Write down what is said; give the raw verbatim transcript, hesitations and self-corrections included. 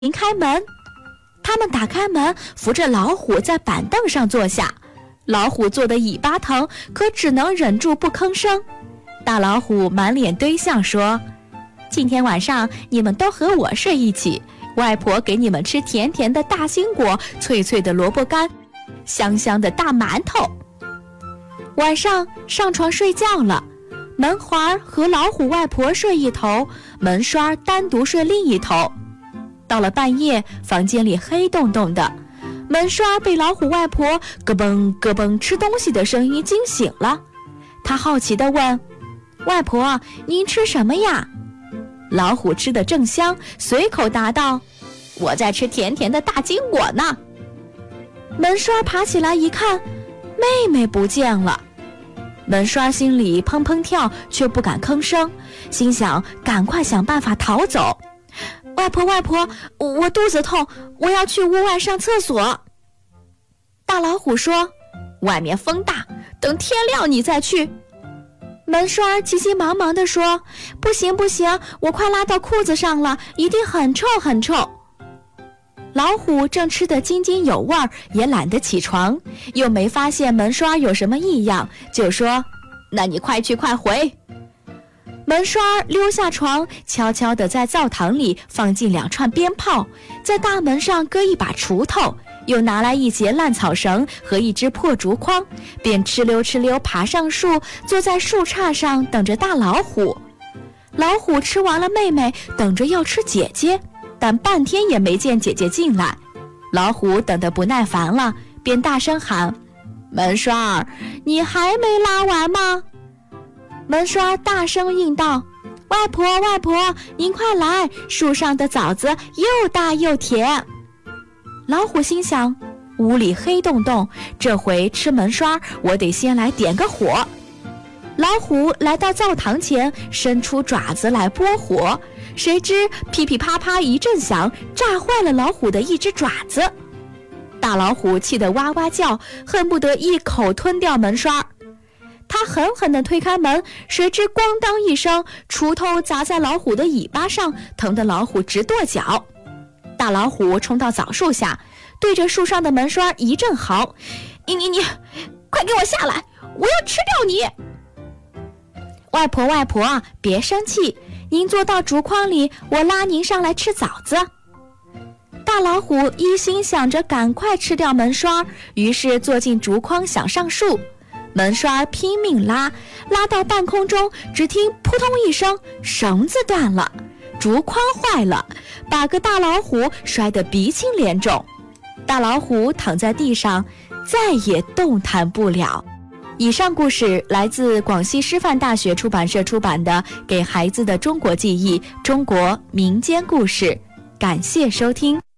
您开门。他们打开门，扶着老虎在板凳上坐下。老虎坐得尾巴疼，可只能忍住不吭声。大老虎满脸堆笑说：今天晚上你们都和我睡一起，外婆给你们吃甜甜的大心果，脆脆的萝卜干，香香的大馒头。晚上上床睡觉了，门环和老虎外婆睡一头，门刷单独睡另一头。到了半夜，房间里黑洞洞的，门刷被老虎外婆咯嘣咯嘣吃东西的声音惊醒了。他好奇地问：外婆，您吃什么呀？老虎吃得正香，随口答道：我在吃甜甜的大金果呢。门刷爬起来一看，妹妹不见了。门刷心里砰砰跳，却不敢吭声，心想赶快想办法逃走。外婆外婆，我肚子痛，我要去屋外上厕所。大老虎说：外面风大，等天亮你再去。门刷急急忙忙地说：不行不行，我快拉到裤子上了，一定很臭很臭。老虎正吃得津津有味，也懒得起床，又没发现门刷有什么异样，就说：那你快去快回。门刷溜下床，悄悄地在灶堂里放进两串鞭炮，在大门上搁一把锄头，又拿来一截烂草绳和一只破竹筐，便哧溜哧溜爬上树，坐在树杈上等着大老虎。老虎吃完了妹妹，等着要吃姐姐，但半天也没见姐姐进来。老虎等得不耐烦了，便大声喊：门刷儿，你还没拉完吗？门刷大声应道：外婆外婆，您快来，树上的枣子又大又甜。老虎心想，屋里黑洞洞，这回吃门刷我得先来点个火。老虎来到灶堂前，伸出爪子来拨火，谁知噼噼啪啪一阵响，炸坏了老虎的一只爪子。大老虎气得哇哇叫，恨不得一口吞掉门刷。他狠狠地推开门，谁知咣当一声，锄头砸在老虎的尾巴上，疼得老虎直跺脚。大老虎冲到枣树下，对着树上的门刷一阵嚎：你你你，快给我下来，我要吃掉你！外婆外婆，别生气，您坐到竹筐里，我拉您上来吃枣子。大老虎一心想着赶快吃掉门刷，于是坐进竹筐想上树。门刷拼命拉，拉到半空中，只听扑通一声，绳子断了，竹筐坏了，把个大老虎摔得鼻青脸肿。大老虎躺在地上，再也动弹不了。以上故事来自广西师范大学出版社出版的《给孩子的中国记忆：中国民间故事》，感谢收听。